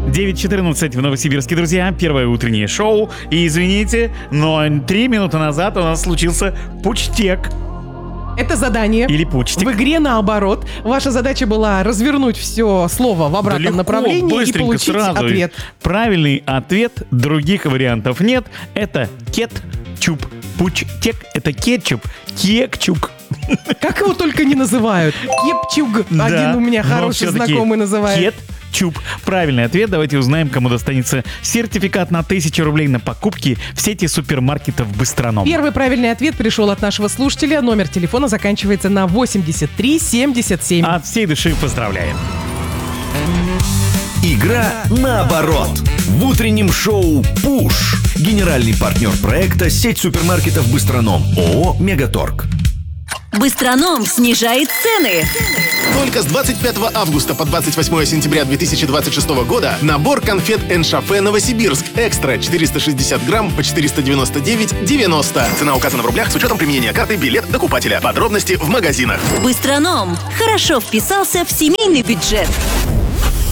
9:14 в Новосибирске, друзья. Первое утреннее шоу. И извините, но 3 минуты назад у нас случился пучтек. Это задание. Или пучтик. В игре наоборот. Ваша задача была развернуть все слово в обратном легко, направлении и быстренько, получить сразу. ответ. Правильный ответ, других вариантов нет. Это кетчуп. Пучтек — это кетчуп. Кекчук. Как его только не называют. Кепчуг. Да, Один у меня но хороший всё-таки знакомый называет. Кетчуп. Правильный ответ. Давайте узнаем, кому достанется сертификат на 1000 рублей на покупки в сети супермаркетов «Быстроном». Первый правильный ответ пришел от нашего слушателя. Номер телефона заканчивается на 8377. От всей души поздравляем. Игра наоборот. В утреннем шоу «Пуш». Генеральный партнер проекта сеть супермаркетов «Быстроном». ООО «Мегаторг». Быстроном снижает цены. Только с 25 августа по 28 сентября 2026 года набор конфет «Эншафе Новосибирск» экстра 460 грамм по 499,90. Цена указана в рублях с учетом применения карты «Билет докупателя». Подробности в магазинах. Быстроном хорошо вписался в семейный бюджет.